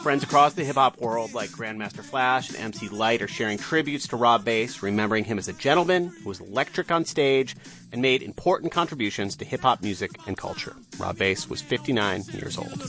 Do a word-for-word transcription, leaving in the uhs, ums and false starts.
Friends across the hip-hop world like Grandmaster Flash and M C Lyte are sharing tributes to Rob Base, remembering him as a gentleman who was electric on stage and made important contributions to hip-hop music and culture. Rob Base was fifty-nine years old.